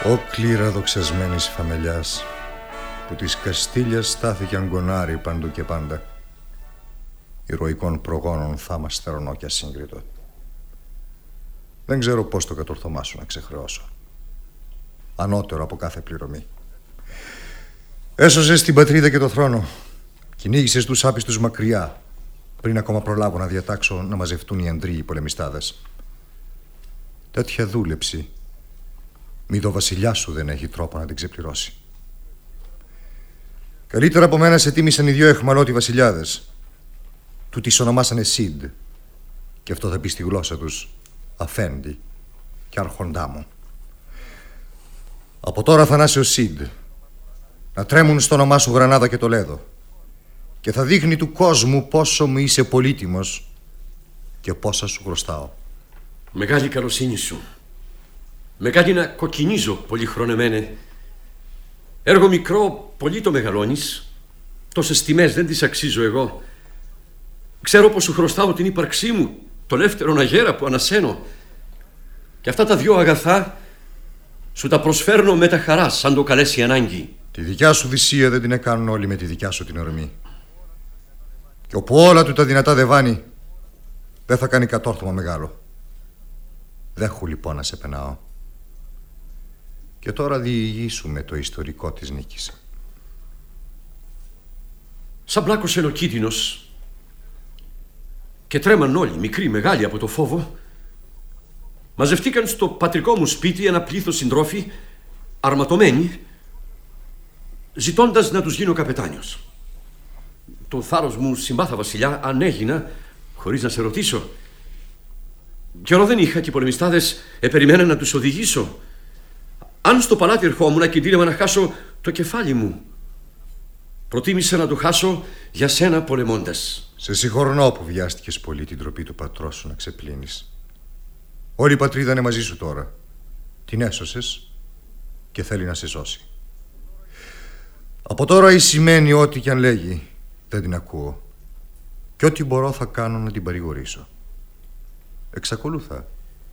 Ω κλήρα δοξασμένης φαμελιάς, που της Καστήλιας στάθηκε αγκονάρι παντού και πάντα, ηρωικών προγόνων θάμα στερονό και ασύγκριτο. Δεν ξέρω πώς το κατορθωμά σου να ξεχρεώσω, ανώτερο από κάθε πληρωμή. Έσωσες την πατρίδα και το θρόνο, κυνήγησες τους άπιστους μακριά, πριν ακόμα προλάβω να διατάξω να μαζευτούν οι αντροί οι πολεμιστάδες. Τέτοια δούλεψη μη το βασιλιά σου δεν έχει τρόπο να την ξεπληρώσει. Καλύτερα από μένα σε τίμησαν οι δυο αιχμαλώτοι βασιλιάδες. Του τις ονομάσανε Σιντ, και αυτό θα πει στη γλώσσα τους Αφέντη και Άρχοντά μου. Από τώρα Θανάσιο Σιντ, να τρέμουν στο όνομά σου Γρανάδα και Τολέδο, και θα δείχνει του κόσμου πόσο μου είσαι πολύτιμος και πόσα σου χρωστάω. Μεγάλη καλοσύνη σου. Με κάνει να κοκκινίζω πολυχρονεμένε. Έργο μικρό, πολύ το μεγαλώνεις. Τόσες τιμές δεν τις αξίζω εγώ. Ξέρω πως σου χρωστάω την ύπαρξή μου, το λεύτερον αγέρα που ανασένω. Και αυτά τα δυο αγαθά σου τα προσφέρνω με τα χαρά, σαν το καλέσει η ανάγκη. Τη δικιά σου θυσία δεν την έκανουν όλοι με τη δικιά σου την ορμή. Και όπου όλα του τα δυνατά δεβάνει, δεν θα κάνει κατόρθωμα μεγάλο. Δέχου λοιπόν να σε πενάω. Και τώρα διηγήσου το ιστορικό της νίκης. Σαν πλάκωσε ο κίτινος και τρέμαν όλοι, μικροί, μεγάλοι, από το φόβο, μαζευτήκαν στο πατρικό μου σπίτι ένα πλήθος συντρόφοι, αρματωμένοι, ζητώντας να τους γίνω καπετάνιος. Το θάρρος μου συμπάθα, βασιλιά, αν έγινα, χωρίς να σε ρωτήσω. Καιρό δεν είχα και οι πολεμιστάδες επεριμέναν να τους οδηγήσω. Αν στο παλάτι ερχόμουν, κινδύνευα να χάσω το κεφάλι μου. Προτίμησα να το χάσω για σένα πολεμώντας. Σε συγχωρνώ που βιάστηκες πολύ την τροπή του πατρός σου να ξεπλύνεις. Όλη η πατρίδα είναι μαζί σου τώρα. Την έσωσες και θέλει να σε σώσει. Από τώρα η σημαίνει ό,τι κι αν λέγει δεν την ακούω. Και ό,τι μπορώ θα κάνω να την παρηγορήσω. Εξακολούθα.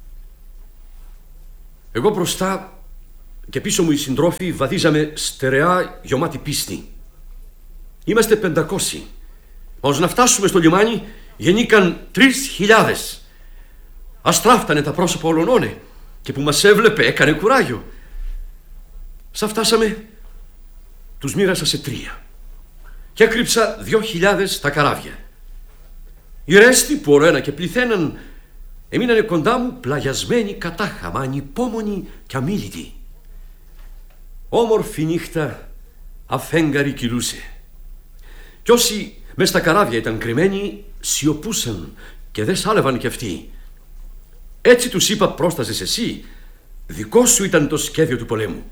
Εγώ μπροστά και πίσω μου οι συντρόφοι βαδίζαμε στερεά γιωμάτη πίστη. Είμαστε 500. Μα ως να φτάσουμε στο λιμάνι γεννήκαν 3.000. Αστράφτανε τα πρόσωπα ολονώνε και που μας έβλεπε έκανε κουράγιο. Σαν φτάσαμε τους μοίρασα σε 3 και έκρυψα 2.000 στα καράβια. Οι ρέστη που ολοένα και πληθαίναν έμεινανε κοντά μου πλαγιασμένοι κατάχαμα, ανυπόμονοι και αμίλητοι. Όμορφη νύχτα αφέγγαρη κυλούσε. Κι όσοι μες στα καράβια ήταν κρυμμένοι σιωπούσαν και δεν σάλευαν κι αυτοί. Έτσι τους είπα, πρόσταζες εσύ, δικό σου ήταν το σχέδιο του πολέμου.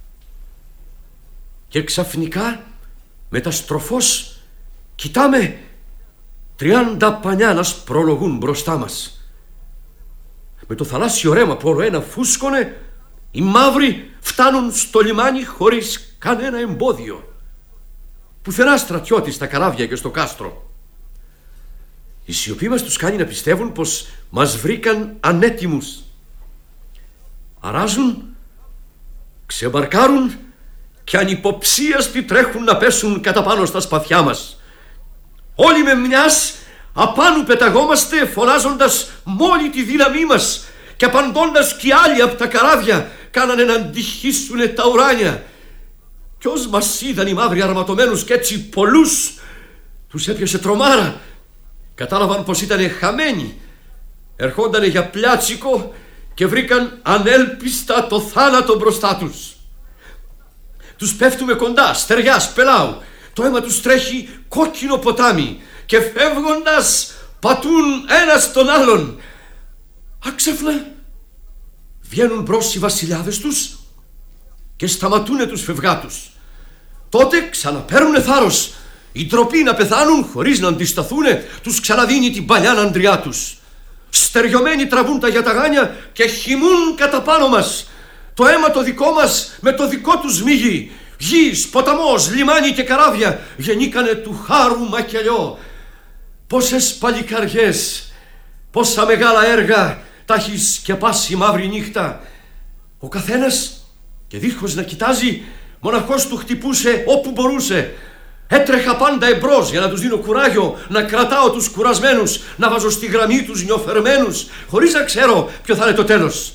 Και ξαφνικά μεταστροφώς κοιτάμε 30 πανιά να προλογούν μπροστά μας. Με το θαλάσσιο ρέμα που όλο ένα φούσκωνε, οι μαύροι φτάνουν στο λιμάνι χωρίς κανένα εμπόδιο. Πουθενά στρατιώτη στα καράβια και στο κάστρο. Η σιωπή μας τους κάνει να πιστεύουν πως μας βρήκαν ανέτοιμους. Αράζουν, ξεμπαρκάρουν και ανυποψίαστοι τρέχουν να πέσουν κατά πάνω στα σπαθιά μας. Όλοι με μιας απάνω πεταγόμαστε φωνάζοντας με όλη τη δύναμή μας και απαντώντας κι άλλοι από τα καράβια κάνανε να αντιχύσουνε τα ουράνια. Κι ως μας είδαν οι μαύροι αρματωμένους κι έτσι πολλούς, τους έπιασε τρομάρα. Κατάλαβαν πως ήτανε χαμένοι. Ερχόντανε για πλάτσικο και βρήκαν ανέλπιστα το θάνατο μπροστά τους. Τους πέφτουμε κοντά, στεριάς, πελάου. Το αίμα τους τρέχει κόκκινο ποτάμι και φεύγοντας πατούν ένας τον άλλον. Άξεφνα βγαίνουν μπρος οι βασιλιάδες τους και σταματούνε τους φευγάτους. Τότε ξαναπαίρουνε θάρρος. Η ντροπή να πεθάνουν χωρίς να αντισταθούνε τους ξαναδίνει την παλιά αντριά τους. Στεριωμένοι τραβούν τα γιαταγάνια και χυμούν κατά πάνω μας. Το αίμα το δικό μας με το δικό τους μύγει. Γης, ποταμός, λιμάνι και καράβια γεννήκανε του χάρου μακελιό. Πόσες παλικαριές, πόσα μεγάλα έργα τα έχει σκεπάσει η μαύρη νύχτα. Ο καθένας και δίχως να κοιτάζει, μοναχός του χτυπούσε όπου μπορούσε. Έτρεχα πάντα εμπρός για να τους δίνω κουράγιο, να κρατάω τους κουρασμένους, να βάζω στη γραμμή τους νιοφερμένους, χωρίς να ξέρω ποιο θα είναι το τέλος.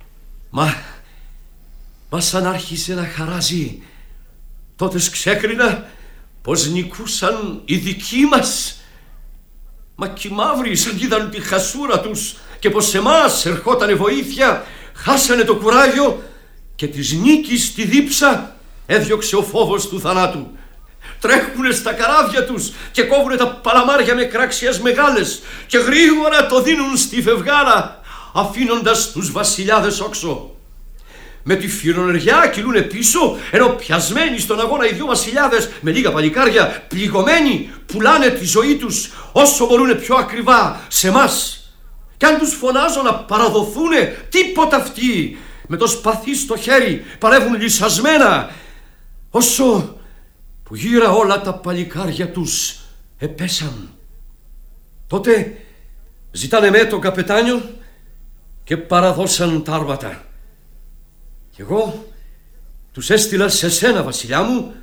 Μα σαν άρχισε να χαράζει, τότε ξέκρινα πως νικούσαν οι δικοί μας. Μα κι οι μαύροι συγκίδαν τη χασούρα τους και πως σε μας ερχότανε βοήθεια, χάσανε το κουράγιο και της νίκης τη δίψα έδιωξε ο φόβος του θανάτου. Τρέχουνε στα καράβια τους και κόβουνε τα παλαμάρια με κράξιες μεγάλες και γρήγορα το δίνουν στη φευγάλα, αφήνοντας τους βασιλιάδες όξω. Με τη φιρονεριά κυλούνε πίσω, ενώ πιασμένοι στον αγώνα οι δυο βασιλιάδες με λίγα παλικάρια, πληγωμένοι, πουλάνε τη ζωή τους όσο μπορούνε πιο ακριβά σε μας. Κι αν τους φωνάζω να παραδοθούνε, τίποτα αυτοί με το σπαθί στο χέρι παλεύουν λυσασμένα, όσο που γύρα όλα τα παλικάρια τους επέσαν. Τότε ζητάνε με τον καπετάνιο και παραδώσαν τα άρματα. Κι εγώ τους έστειλα σε σένα, βασιλιά μου.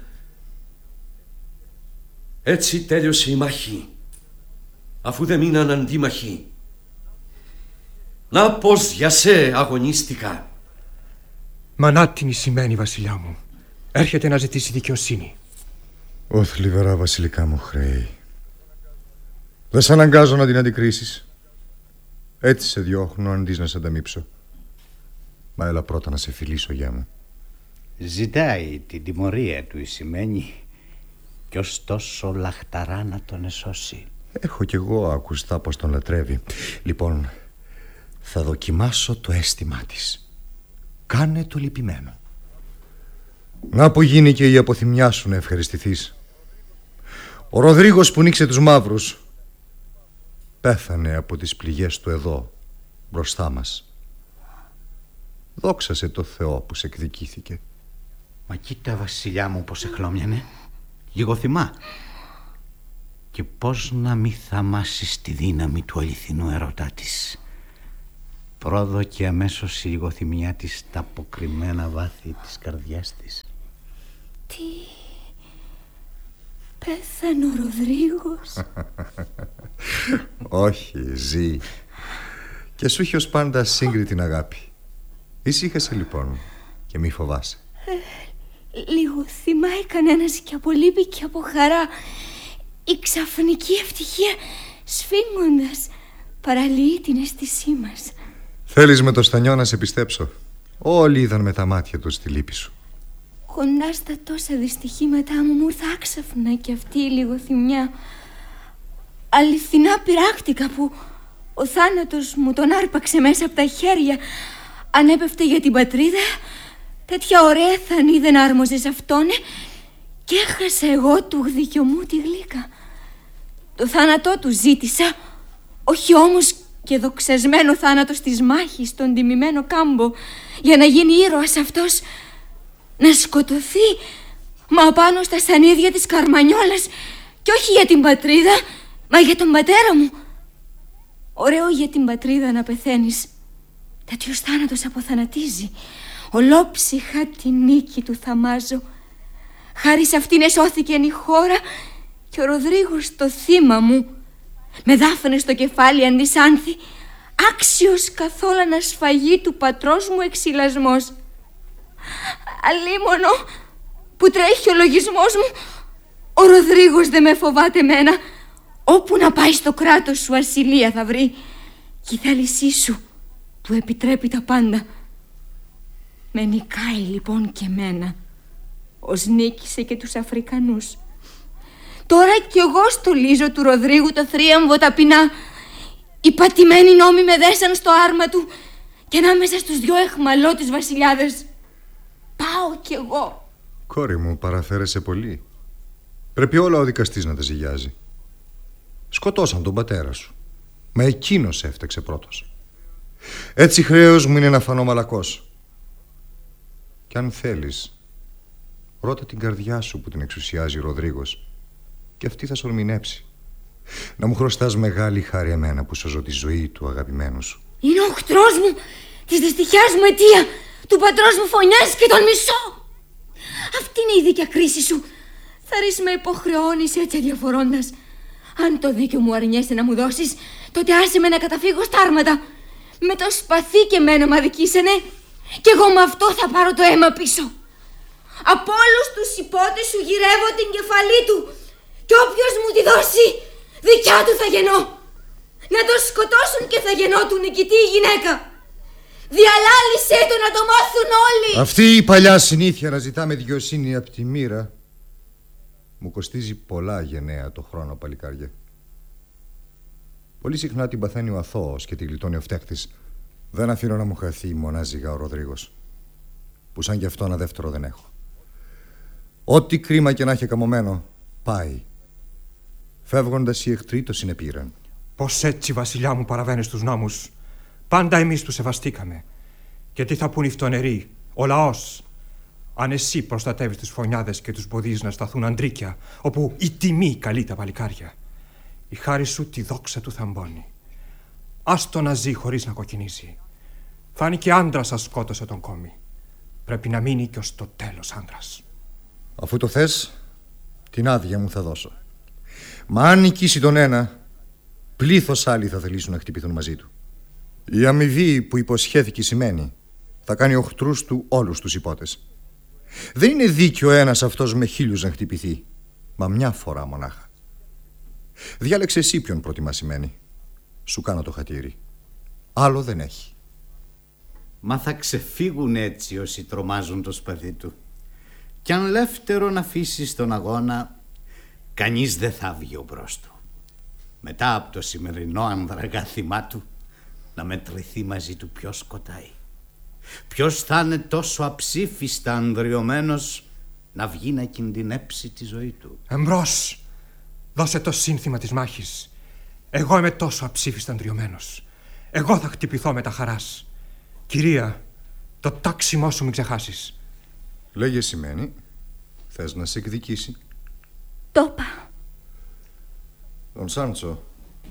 Έτσι τέλειωσε η μάχη, αφού δεν μείναν αντίμαχοι. Να πως για σε αγωνίστηκα. Μα να την σημαίνει, βασιλιά μου. Έρχεται να ζητήσει δικαιοσύνη. Ω θλιβερά βασιλικά μου χρέη. Δεν σ' αναγκάζω να την αντικρίσεις. Έτσι σε διώχνω αντί να σε ανταμείψω. Μα έλα πρώτα να σε φιλήσω, γιά μου. Ζητάει την τιμωρία του η σημαίνει κι ωστόσο λαχταρά να τον εσώσει. Έχω κι εγώ ακουστά πως τον λατρεύει. Λοιπόν, θα δοκιμάσω το αίσθημά της. Κάνε το λυπημένο. Να που γίνει και η αποθυμιά σου να ευχαριστηθείς. Ο Ροδρίγος που νίξε τους μαύρους πέθανε από τις πληγές του εδώ, μπροστά μας. Δόξασε το Θεό που σε εκδικήθηκε. Μα κοίτα, βασιλιά μου, πως εχλώμιανε. Λιγοθυμά. Και πως να μη θαμάσεις τη δύναμη του αληθινού ερωτά της. Πρόδωκε αμέσως η λιγοθυμιά της στα αποκριμμένα βάθη της καρδιάς της. Τι... πέθανε ο Ροδρίγος? Όχι, ζει. Και σου είχε ως πάντα σύγκριτη αγάπη. Ησύχασε λοιπόν και μη φοβάσαι. Λίγο θυμάει κανένας και από λύπη και από χαρά. Η ξαφνική ευτυχία σφίγγοντας παραλύει την αίσθησή μας. Θέλεις με το στανιό να σε πιστέψω? Όλοι είδαν με τα μάτια τους τη λύπη σου. Κοντά στα τόσα δυστυχήματά μου ήρθα άξαφνα και αυτή η λιγοθυμιά. Αληθινά πειράχτηκα που ο θάνατος μου τον άρπαξε μέσα από τα χέρια. Αν έπεφτε για την πατρίδα, τέτοια ωραία θανή δεν άρμοζε σε αυτόν και έχασα εγώ του δικαιωμού τη γλύκα. Το θάνατό του ζήτησα, όχι όμως και δοξασμένο θάνατος της μάχης στον τιμημένο κάμπο, για να γίνει ήρωας αυτός, να σκοτωθεί μα πάνω στα σανίδια της Καρμανιόλας, και όχι για την πατρίδα, μα για τον πατέρα μου. Ωραίο για την πατρίδα να πεθαίνεις. Τέτοιος θάνατος αποθανατίζει. Ολόψυχα τη νίκη του θαμάζω. Χάρη σε αυτήν εσώθηκε η χώρα και ο Ροδρίγος το θύμα μου. Με δάφνες στο κεφάλι αντισάνθη, άξιος καθόλου να σφαγεί του πατρός μου εξυλασμός. Αλίμονο που τρέχει ο λογισμός μου, ο Ροδρίγος δεν με φοβάται εμένα. Όπου να πάει στο κράτος σου ασυλία θα βρει. Κι η θέλησή σου που επιτρέπει τα πάντα. Με νικάει λοιπόν και μένα, ως νίκησε και τους Αφρικανούς. Τώρα κι εγώ στολίζω του Ροδρίγου το θρίαμβο ταπεινά. Οι πατημένοι νόμοι με δέσαν στο άρμα του και ανάμεσα στους δυο εχμαλώτες βασιλιάδες πάω κι εγώ. Κόρη μου, παραφέρεσαι πολύ. Πρέπει όλα ο δικαστής να τα ζυγιάζει. Σκοτώσαν τον πατέρα σου, μα εκείνος έφταξε πρώτος. Έτσι χρέος μου είναι να φανώ μαλακός. Κι αν θέλεις, ρώτα την καρδιά σου που την εξουσιάζει ο Ροδρίγος και αυτή θα σου ορμηνέψει. Να μου χρωστάς μεγάλη χάρη εμένα που σώζω τη ζωή του αγαπημένου σου. Είναι ο οχτρός μου, της δυστυχιάς μου αιτία. Του πατρός μου φωνιάς και τον μισώ. Αυτή είναι η δίκαια κρίση σου. Θα ρίς με υποχρεώνεις έτσι αδιαφορώντας. Αν το δίκιο μου αρνιέσαι να μου δώσεις, τότε άσε με να καταφύγω στα άρματα. Με το σπαθί και μένα μ' αδικήσανε, κι εγώ με αυτό θα πάρω το αίμα πίσω. Από όλους τους υπότες σου γυρεύω την κεφαλή του, κι όποιος μου τη δώσει, δικιά του θα γεννώ. Να το σκοτώσουν και θα γεννώ του νικητή η γυναίκα. Διαλάλησέ το να το μάθουν όλοι. Αυτή η παλιά συνήθεια να ζητάμε δικαιοσύνη από τη μοίρα μου κοστίζει πολλά γενναία το χρόνο, παλικάρια. Πολύ συχνά την παθαίνει ο αθώος και τη γλιτώνει ο φταίχτης. Δεν αφήνω να μου χαθεί μονάζιγα ο Ροδρίγος, που σαν κι αυτό ένα δεύτερο δεν έχω. Ό,τι κρίμα και να έχει καμωμένο, πάει. Φεύγοντας οι εχθροί το συνεπήραν. Πως έτσι, βασιλιά μου, παραβαίνεις τους νόμους? Πάντα εμείς τους σεβαστήκαμε. Και τι θα πούν οι φτωνεροί, ο λαός, αν εσύ προστατεύεις τους φωνιάδες και τους εμποδίζεις να σταθούν αντρίκια, όπου η τιμή καλεί τα παλικάρια. Η χάρη σου τη δόξα του θαμπώνει. Άστο να ζει χωρίς να κοκκινίζει. Φάνηκε άντρας σας σκότωσε τον κόμι. Πρέπει να μείνει και ως το τέλος άντρας. Αφού το θες, την άδεια μου θα δώσω. Μα αν νικήσει τον ένα, πλήθος άλλοι θα θελήσουν να χτυπηθούν μαζί του. Η αμοιβή που υποσχέθηκε σημαίνει θα κάνει οχτρούς του όλους τους υπότες. Δεν είναι δίκιο ένας αυτός με 1000 να χτυπηθεί, μα μια φορά μονάχα. Διάλεξε εσύ ποιον προτιμά σημαίνει. Σου κάνω το χατήρι. Άλλο δεν έχει. Μα θα ξεφύγουν έτσι όσοι τρομάζουν το σπαθί του. Κι αν λεύτερον αφήσει στον αγώνα, κανείς δεν θα βγει ο μπρος του. Μετά από το σημερινό ανδραγάθημά του, να μετρηθεί μαζί του ποιος σκοτάει. Ποιος θα είναι τόσο αψήφιστα ανδριωμένος να βγει να κινδυνέψει τη ζωή του. Εμπρός, δώσε το σύνθημα της μάχης. Εγώ είμαι τόσο αψήφιστα ανδριωμένος. Εγώ θα χτυπηθώ με τα χαράς. Κυρία, το τάξιμό σου μην ξεχάσεις. Λέγε σημαίνει, θες να σε εκδικήσει? Το είπα. Τον Σάντσο,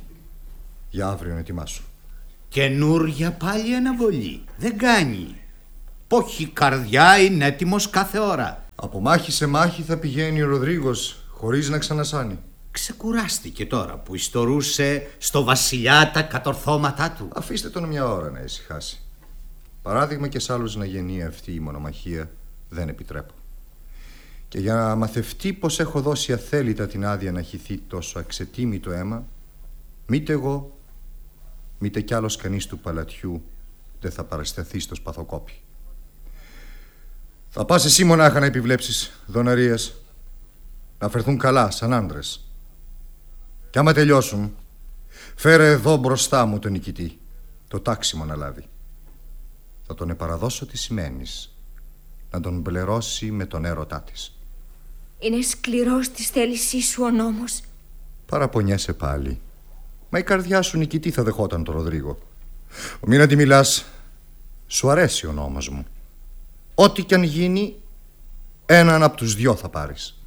για αύριο ετοιμάσου. Καινούρια πάλι αναβολή. Δεν κάνει. Πόχη καρδιά είναι έτοιμος κάθε ώρα. Από μάχη σε μάχη θα πηγαίνει ο Ροδρίγος χωρίς να ξανασάνει. Ξεκουράστηκε τώρα που ιστορούσε στο βασιλιά τα κατορθώματά του. Αφήστε τον μια ώρα να ησυχάσει. Παράδειγμα και σ' άλλους να γεννεί αυτή η μονομαχία δεν επιτρέπω. Και για να μαθευτεί πως έχω δώσει αθέλητα την άδεια να χυθεί τόσο αξετίμητο αίμα, μήτε εγώ, μήτε κι άλλος κανείς του παλατιού δεν θα παρασταθεί στο σπαθοκόπι. Θα πας εσύ μονάχα να επιβλέψεις δοναρίες, να φερθούν καλά σαν άντρες. Κι άμα τελειώσουν, φέρε εδώ μπροστά μου τον νικητή, το τάξιμο να λάβει. Θα τον επαραδώσω τι σημαίνεις, να τον μπλερώσει με τον έρωτά της. Είναι σκληρός της θέλησής σου ο νόμος. Παραπονιέσαι πάλι. Μα η καρδιά σου νικητή θα δεχόταν τον Ροδρίγο. Μην να τη μιλάς. Σου αρέσει ο νόμος μου. Ό,τι κι αν γίνει, έναν από τους δυο θα πάρεις.